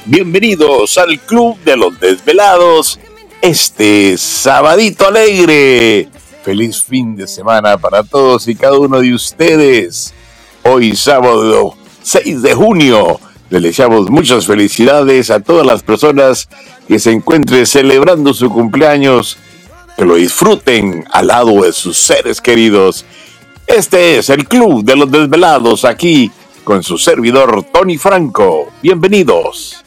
Bienvenidos al Club de los Desvelados, este sabadito alegre. Feliz fin de semana para todos y cada uno de ustedes. Hoy sábado 6 de junio, les deseamos muchas felicidades a todas las personas que se encuentren celebrando su cumpleaños, que lo disfruten al lado de sus seres queridos. Este es el Club de los Desvelados, aquí con su servidor Tony Franco. Bienvenidos.